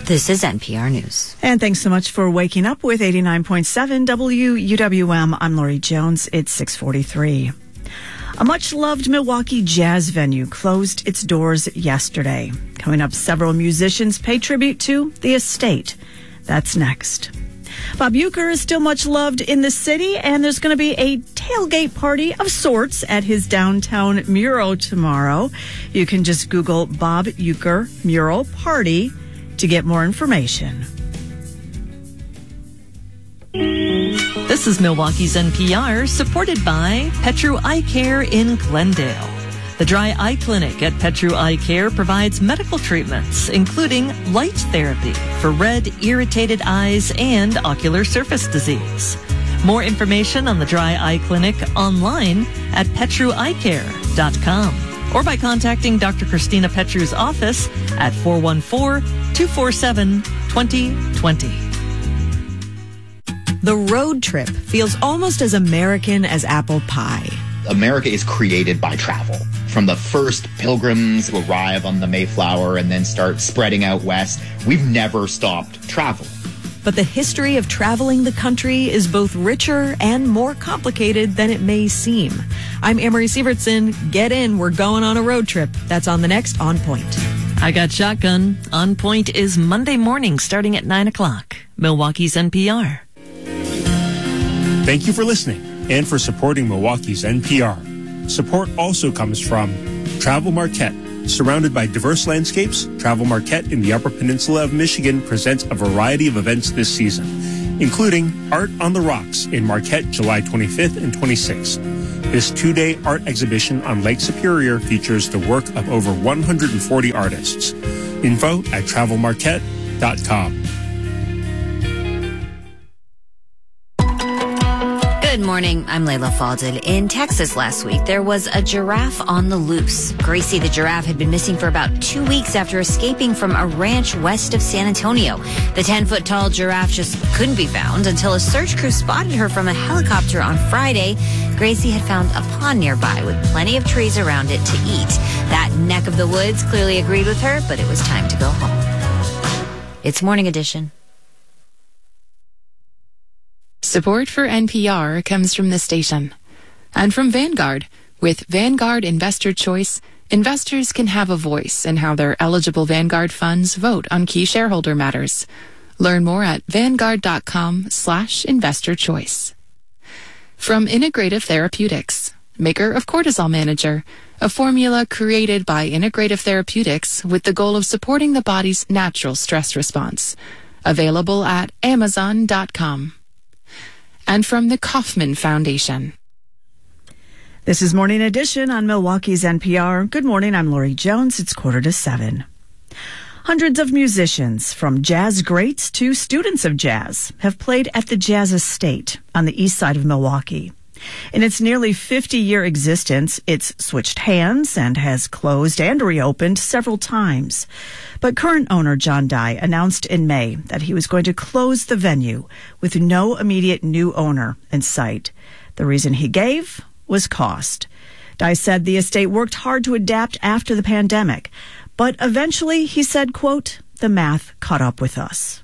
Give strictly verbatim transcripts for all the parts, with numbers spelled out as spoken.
This is N P R News. And thanks so much for waking up with eighty-nine point seven W U W M. I'm Lori Jones. It's six forty-three. A much-loved Milwaukee jazz venue closed its doors yesterday. Coming up, several musicians pay tribute to the estate. That's next. Bob Uecker is still much loved in the city, and there's going to be a tailgate party of sorts at his downtown mural tomorrow. You can just Google Bob Uecker Mural Party to get more information. This is Milwaukee's N P R, supported by Petru Eye Care in Glendale. The Dry Eye Clinic at Petru Eye Care provides medical treatments, including light therapy for red, irritated eyes and ocular surface disease. More information on the Dry Eye Clinic online at petru eye care dot com or by contacting Doctor Christina Petru's office at four one four, two four seven, two zero two zero. The road trip feels almost as American as apple pie. America is created by travel. From the first pilgrims who arrive on the Mayflower and then start spreading out west, we've never stopped traveling. But the history of traveling the country is both richer and more complicated than it may seem. I'm Amory Sievertson. Get in. We're going on a road trip. That's on the next On Point. I got shotgun. On Point is Monday morning starting at nine o'clock. Milwaukee's N P R. Thank you for listening and for supporting Milwaukee's N P R. Support also comes from Travel Marquette. Surrounded by diverse landscapes, Travel Marquette in the Upper Peninsula of Michigan presents a variety of events this season, including Art on the Rocks in Marquette, July twenty-fifth and twenty-sixth. This two-day art exhibition on Lake Superior features the work of over one hundred forty artists. Info at travel marquette dot com. Good morning. I'm Layla Falded. In Texas last week, there was a giraffe on the loose. Gracie the giraffe had been missing for about two weeks after escaping from a ranch west of San Antonio. The ten-foot-tall giraffe just couldn't be found until a search crew spotted her from a helicopter on Friday. Gracie had found a pond nearby with plenty of trees around it to eat. That neck of the woods clearly agreed with her, but it was time to go home. It's Morning Edition. Support for N P R comes from the station and from Vanguard. With Vanguard Investor Choice, investors can have a voice in how their eligible Vanguard funds vote on key shareholder matters. Learn more at vanguard.com slash investor choice. From Integrative Therapeutics, maker of Cortisol Manager, a formula created by Integrative Therapeutics with the goal of supporting the body's natural stress response. Available at amazon dot com. And from the Kauffman Foundation. This is Morning Edition on Milwaukee's N P R. Good morning, I'm Lori Jones. It's quarter to seven. Hundreds of musicians, from jazz greats to students of jazz, have played at the Jazz Estate on the east side of Milwaukee. In its nearly fifty-year existence, it's switched hands and has closed and reopened several times. But current owner John Dye announced in May that he was going to close the venue with no immediate new owner in sight. The reason he gave was cost. Dye said the estate worked hard to adapt after the pandemic, but eventually, he said, quote, the math caught up with us.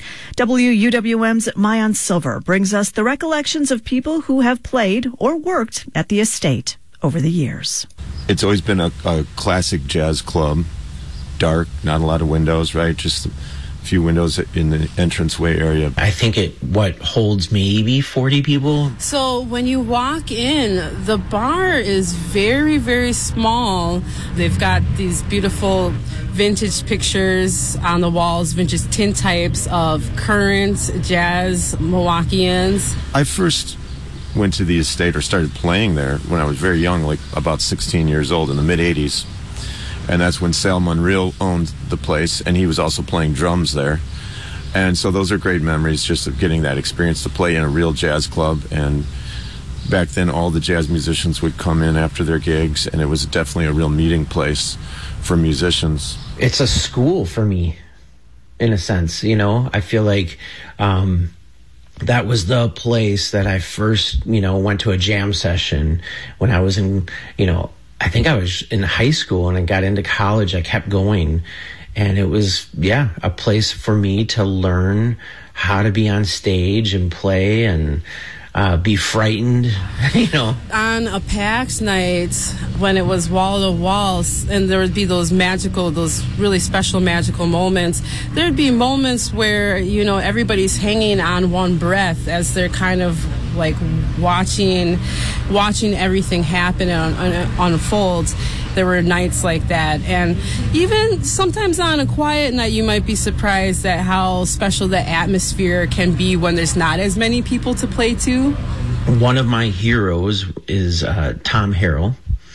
W U W M's Mayan Silver brings us the recollections of people who have played or worked at the estate over the years. It's always been a, a classic jazz club. Dark, not a lot of windows, right? Just a few windows in the entranceway area. I think it, what, holds maybe forty people? So when you walk in, the bar is very, very small. They've got these beautiful vintage pictures on the walls, vintage tintypes of current jazz Milwaukeeans. I first went to the estate or started playing there when I was very young, like about sixteen years old in the mid-eighties. And that's when Sal Monreal owned the place, and he was also playing drums there. And so those are great memories just of getting that experience to play in a real jazz club. And back then, all the jazz musicians would come in after their gigs, and it was definitely a real meeting place for musicians. It's a school for me, in a sense, you know. I feel like um, that was the place that I first, you know, went to a jam session when I was in, you know, I think I was in high school, and I got into college. I kept going, And it was, yeah, a place for me to learn how to be on stage and play and uh, be frightened, you know. On a PAX night, when it was wall to walls, and there would be those magical, those really special magical moments, there'd be moments where, you know, everybody's hanging on one breath as they're kind of like watching watching everything happen and un- unfold. There were nights like that. And even sometimes on a quiet night, you might be surprised at how special the atmosphere can be when there's not as many people to play to. One of my heroes is uh, Tom Harrell.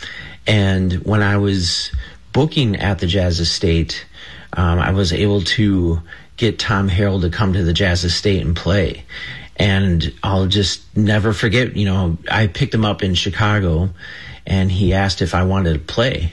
And when I was booking at the Jazz Estate, um, I was able to get Tom Harrell to come to the Jazz Estate and play. And I'll just never forget, you know, I picked him up in Chicago, and he asked if I wanted to play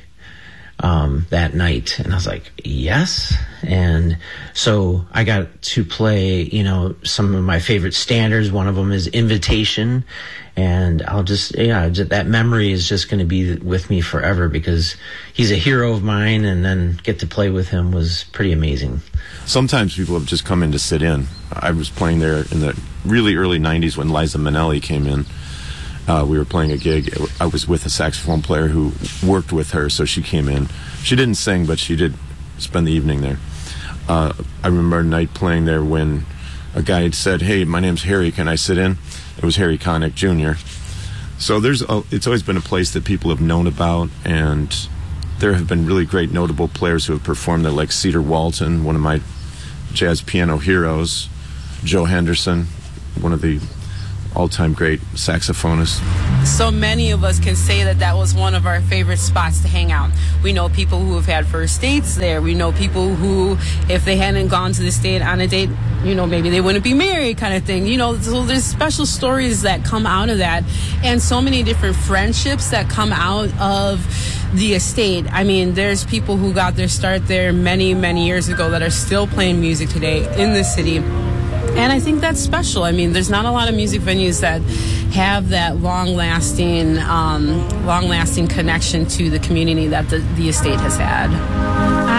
um, that night. And I was like, yes. And so I got to play, you know, some of my favorite standards. One of them is Invitation. And I'll just, yeah, that memory is just going to be with me forever because he's a hero of mine. And then get to play with him was pretty amazing. Sometimes people have just come in to sit in. I was playing there in the really early nineties when Liza Minnelli came in. Uh, we were playing a gig. I was with a saxophone player who worked with her, so she came in. She didn't sing, but she did spend the evening there. Uh, I remember a night playing there when a guy had said, "Hey, my name's Harry, can I sit in?" It was Harry Connick Junior So there's a, it's always been a place that people have known about, and there have been really great notable players who have performed there, like Cedar Walton, one of my jazz piano heroes, Joe Henderson, one of the all-time great saxophonist. So many of us can say that that was one of our favorite spots to hang out. We know people who have had first dates there. We know people who, if they hadn't gone to the state on a date, you know, maybe they wouldn't be married kind of thing. You know, so there's special stories that come out of that, and so many different friendships that come out of the estate. I mean, there's people who got their start there many, many years ago that are still playing music today in the city. And I think that's special. I mean, there's not a lot of music venues that have that long-lasting, um, long-lasting connection to the community that the, the estate has had.